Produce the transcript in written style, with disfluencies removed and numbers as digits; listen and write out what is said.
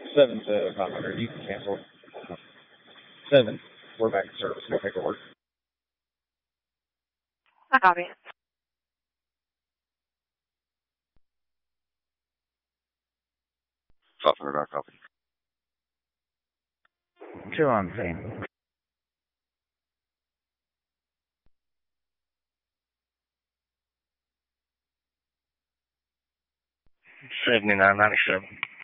7 to 500. You can cancel. 7. We're back in service. No paperwork. I copy. 500, I copy. 2 on scene. 7997.